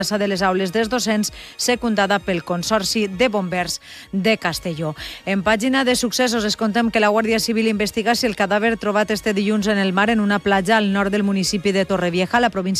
de les aules dels docents, secundada pel Consorci de Bombers de Castelló. En pàgina de successos es contem que la Guàrdia Civil investiga si el cadàver trobat este dilluns en el mar en una platja al nord del municipi de Torrevieja, a la província